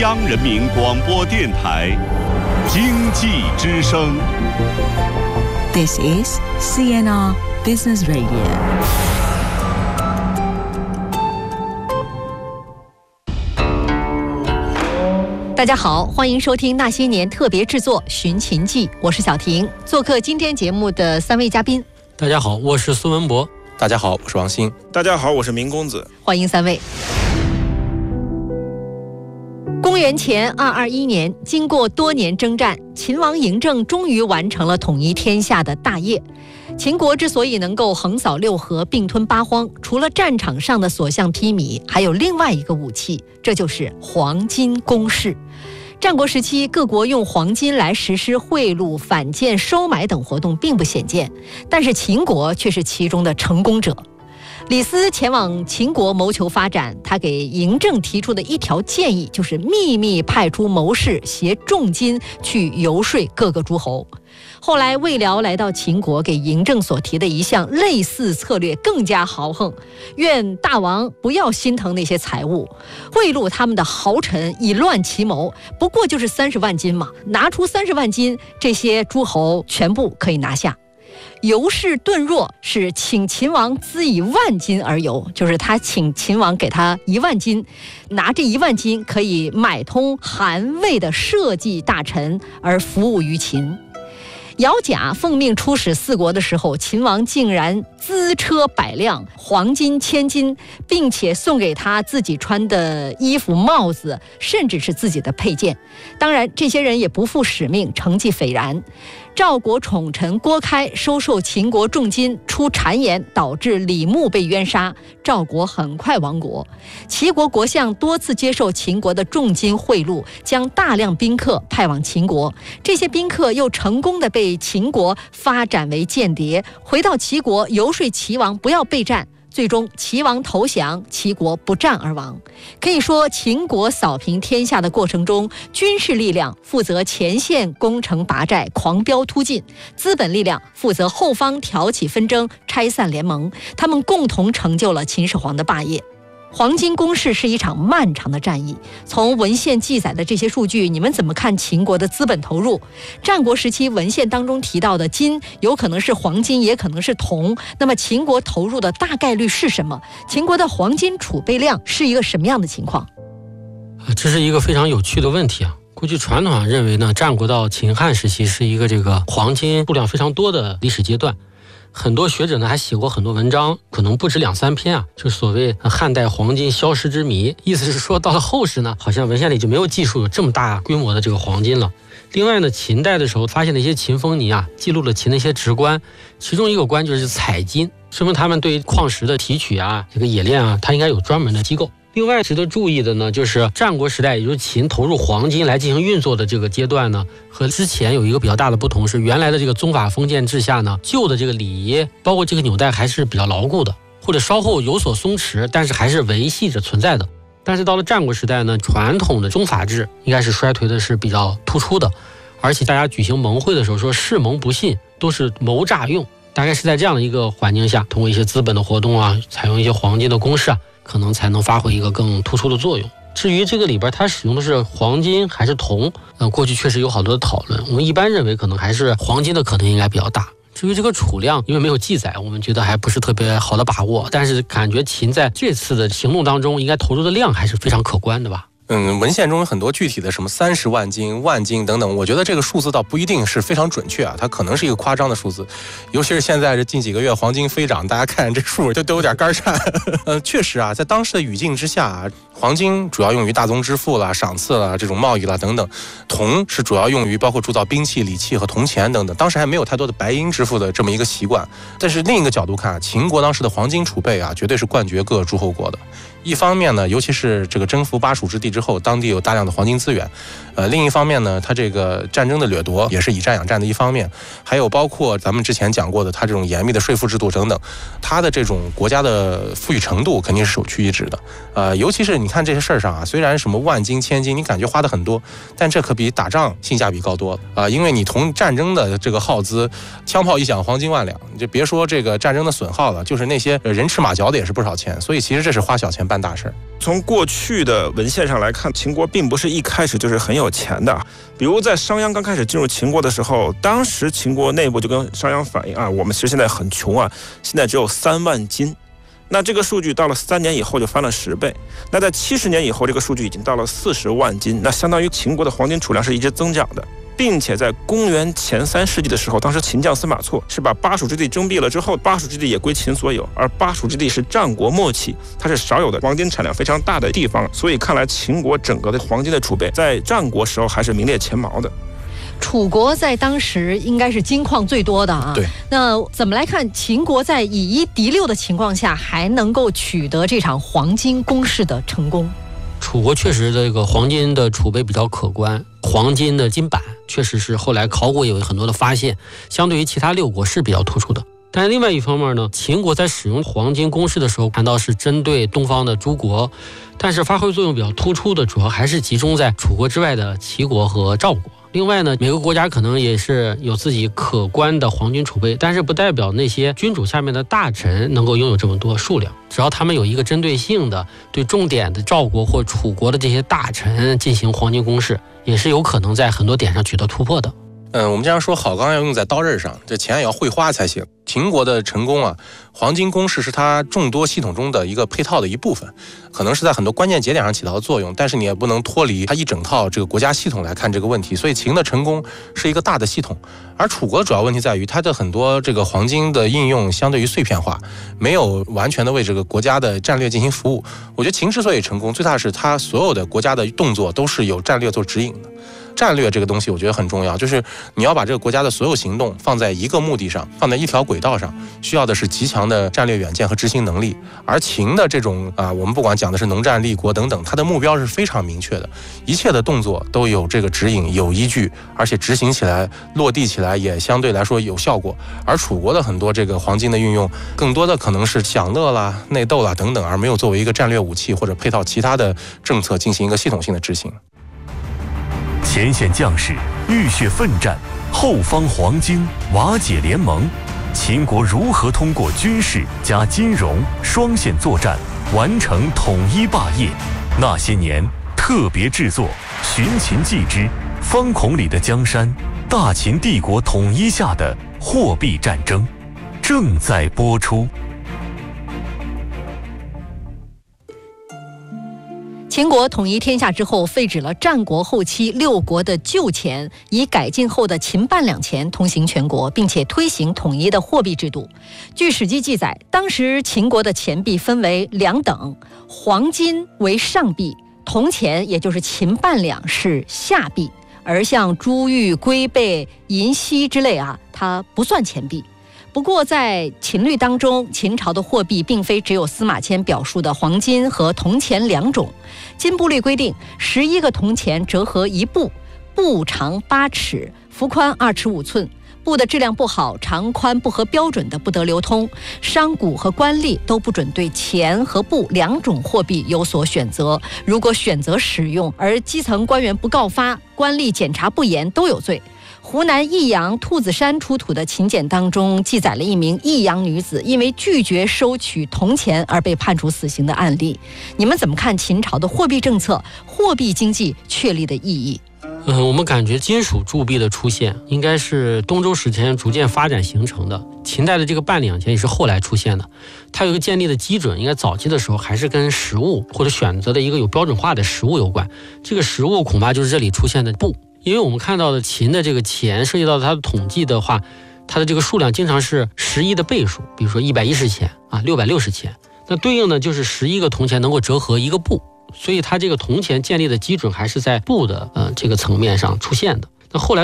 央人民广播电台经济之声。 This is CNR Business Radio。 大家好，欢迎收听那些年特别制作《寻秦记》，我是小婷。做客今天节目的三位嘉宾。 大家好，我是孙文博。 大家好，我是王鑫。 大家好，我是明公子。 欢迎三位。公元前221年，经过多年征战，秦王嬴政终于完成了统一天下的大业。秦国之所以能够横扫六合，并吞八荒，除了战场上的所向披靡，还有另外一个武器，这就是黄金攻势。战国时期，各国用黄金来实施贿赂、反间、收买等活动并不鲜见，但是秦国却是其中的成功者。李斯前往秦国谋求发展，他给嬴政提出的一条建议就是秘密派出谋士携重金去游说各个诸侯。后来魏辽来到秦国，给嬴政所提的一项类似策略更加豪横，愿大王不要心疼那些财物，贿赂他们的豪臣以乱其谋，不过就是30万金嘛，拿出30万金，这些诸侯全部可以拿下。游氏顿弱是请秦王资以10000金而游，就是他请秦王给他1万金，拿这1万金可以买通韩魏的社稷大臣而服务于秦。姚贾奉命出使4国的时候，秦王竟然资车100辆，黄金1000斤，并且送给他自己穿的衣服、帽子，甚至是自己的佩剑。当然，这些人也不负使命，成绩斐然。赵国宠臣郭开收受秦国重金，出谗言，导致李牧被冤杀，赵国很快亡国。齐国国相多次接受秦国的重金贿赂，将大量宾客派往秦国，这些宾客又成功的被秦国发展为间谍，回到齐国游说齐王不要备战，最终齐王投降，齐国不战而亡。可以说，秦国扫平天下的过程中，军事力量负责前线攻城拔寨、狂飙突进，资本力量负责后方挑起纷争、拆散联盟，他们共同成就了秦始皇的霸业。黄金攻势是一场漫长的战役，从文献记载的这些数据，你们怎么看秦国的资本投入？战国时期文献当中提到的金，有可能是黄金，也可能是铜，那么秦国投入的大概率是什么？秦国的黄金储备量是一个什么样的情况？ 这是一个非常有趣的问题啊。过去传统上认为呢，战国到秦汉时期是一个这个黄金数量非常多的历史阶段。很多学者呢还写过很多文章，可能不止2-3篇啊，就所谓汉代黄金消失之谜，意思是说到了后世呢，好像文献里就没有记述有这么大规模的这个黄金了。另外呢，秦代的时候发现的一些秦风泥啊，记录了秦的一些职官，其中一个官就是采金，说明他们对矿石的提取啊、这个冶炼啊，它应该有专门的机构。另外值得注意的呢，就是战国时代，也就是秦投入黄金来进行运作的这个阶段呢，和之前有一个比较大的不同是，原来的这个宗法封建制下呢，旧的这个礼仪，包括这个纽带还是比较牢固的，或者稍后有所松弛，但是还是维系着存在的。但是到了战国时代呢，传统的宗法制应该是衰退的是比较突出的，而且大家举行盟会的时候说誓盟不信，都是谋诈用，大概是在这样的一个环境下，通过一些资本的活动啊，采用一些黄金的公式啊，可能才能发挥一个更突出的作用。至于这个里边它使用的是黄金还是铜，过去确实有好多的讨论，我们一般认为可能还是黄金的可能应该比较大。至于这个储量，因为没有记载，我们觉得还不是特别好的把握，但是感觉秦在这次的行动当中应该投入的量还是非常可观的吧。 文献中有很多具体的什么30万斤、万斤等等，我觉得这个数字倒不一定是非常准确啊，它可能是一个夸张的数字。尤其是现在这近几个月黄金飞涨，大家看这数都有点肝颤。确实啊，在当时的语境之下啊，黄金主要用于大宗支付啦、赏赐啦、这种贸易啦等等，铜是主要用于包括铸造兵器、礼器和铜钱等等。当时还没有太多的白银支付的这么一个习惯。但是另一个角度看，秦国当时的黄金储备啊，绝对是冠绝各诸侯国的。一方面呢，尤其是这个征服巴蜀之地之后，当地有大量的黄金资源。另一方面呢，它这个战争的掠夺也是以战养战的一方面，还有包括咱们之前讲过的，它这种严密的税赋制度等等，它的这种国家的富裕程度肯定是首屈一指的。尤其是你看这些事儿上啊，虽然什么万金、千金，你感觉花的很多，但这可比打仗性价比高多了因为你同战争的这个耗资，枪炮一响，黄金万两，你就别说这个战争的损耗了，就是那些人吃马嚼的也是不少钱，所以其实这是花小钱办大事。 从过去的文献上来来看，秦国并不是一开始就是很有钱的。比如在商鞅刚开始进入秦国的时候，当时秦国内部就跟商鞅反映啊，我们其实现在很穷啊，现在只有3万斤。那这个数据到了3年以后就翻了10倍，那在70年以后，这个数据已经到了40万斤，那相当于秦国的黄金储量是一直增长的。并且在公元前3世纪的时候，当时秦将司马错是把巴蜀之地征辟了之后，巴蜀之地也归秦所有，而巴蜀之地是战国末期，它是少有的黄金产量非常大的地方，所以看来秦国整个的黄金的储备在战国时候还是名列前茅的。 楚国在当时应该是金矿最多的啊。 对。 那怎么来看秦国在以1敌6的情况下，还能够取得这场黄金攻势的成功？ 楚国确实这个黄金的储备比较可观，黄金的金板确实是后来考古也有很多的发现，相对于其他6国是比较突出的。但是另外一方面呢，秦国在使用黄金攻势的时候，反倒是针对东方的诸国，但是发挥作用比较突出的，主要还是集中在楚国之外的齐国和赵国。另外呢，每个国家可能也是有自己可观的黄金储备，但是不代表那些君主下面的大臣能够拥有这么多数量。只要他们有一个针对性的对重点的赵国或楚国的这些大臣进行黄金攻势，也是有可能在很多点上取得突破的。 我们经常说好钢要用在刀刃上，这钱也要会花才行。秦国的成功啊，黄金攻势是它众多系统中的一个配套的一部分，可能是在很多关键节点上起到作用，但是你也不能脱离它一整套这个国家系统来看这个问题。所以秦的成功是一个大的系统，而楚国的主要问题在于它的很多这个黄金的应用相对于碎片化，没有完全的为这个国家的战略进行服务。我觉得秦之所以成功，最大是它所有的国家的动作都是有战略做指引的。战略这个东西我觉得很重要，就是你要把这个国家的所有行动放在一个目的上，放在一条轨道上，需要的是极强的战略远见和执行能力。而秦的这种我们不管讲的是农战立国等等，它的目标是非常明确的，一切的动作都有这个指引，有依据，而且执行起来落地起来也相对来说有效果。而楚国的很多这个黄金的运用，更多的可能是享乐啦、内斗啦等等，而没有作为一个战略武器或者配套其他的政策进行一个系统性的执行。 前线将士浴血奋战，后方黄金瓦解联盟，秦国如何通过军事加金融双线作战完成统一霸业？那些年特别制作《寻秦记之方孔里的江山》，大秦帝国统一下的货币战争正在播出。 秦国统一天下之后，废止了战国后期6国的旧钱，以改进后的秦半两钱通行全国，并且推行统一的货币制度。据《史记》记载，当时秦国的钱币分为2等，黄金为上币，铜钱也就是秦半两是下币，而像珠玉、龟背、银锡之类它不算钱币。不过在秦律当中，秦朝的货币并非只有司马迁表述的黄金和铜钱2种。金布律规定，11个铜钱折合1布，布长8尺，幅宽2尺5寸。布的质量不好，长宽不合标准的不得流通。商贾和官吏都不准对钱和布2种货币有所选择，如果选择使用，而基层官员不告发，官吏检查不严，都有罪。湖南益阳兔子山出土的秦简当中记载了一名益阳女子因为拒绝收取铜钱而被判处死刑的案例。你们怎么看秦朝的货币政策、货币经济确立的意义？ 我们感觉金属铸币的出现应该是东周时期逐渐发展形成的。秦代的这个半两钱也是后来出现的，它有一个建立的基准，应该早期的时候还是跟实物或者选择的一个有标准化的实物有关。这个实物恐怕就是这里出现的布。因为我们看到的秦的这个钱涉及到它的统计的话，它的这个数量经常是11的倍数，比如说110钱660钱，那对应的就是11个铜钱能够折合1个布，所以它这个铜钱建立的基准还是在布的这个层面上出现的。那后来